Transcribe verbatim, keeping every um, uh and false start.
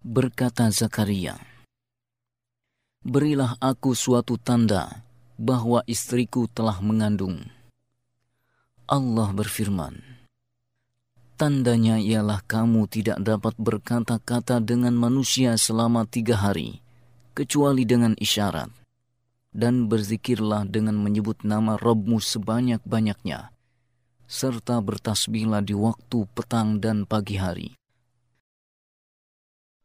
Berkata Zakaria, "Berilah aku suatu tanda bahwa istriku telah mengandung." Allah berfirman, "Tandanya ialah kamu tidak dapat berkata-kata dengan manusia selama tiga hari, kecuali dengan isyarat. Dan berzikirlah dengan menyebut nama Rabbmu sebanyak-banyaknya, serta bertasbihlah di waktu petang dan pagi hari.